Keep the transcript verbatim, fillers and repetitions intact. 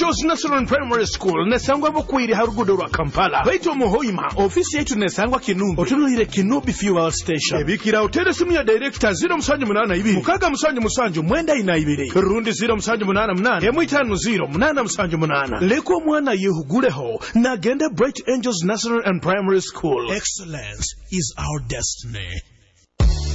Angels National Primary School nesangwa bokwiri harugudo rwa Kampala baito muhoima ofisi yetu nesangwa Kinumbi otunulire Kinumbi Fuel Station ebikira hotel simu ya director zero musanju munana ibiri mukaga musanju musanju mwenda ina ibiri rundi zero musanju munana munana emu itanu zero munana musanju munana leko mwana yehuguleho na gende Bright Angels National and Primary School. Excellence is our destiny.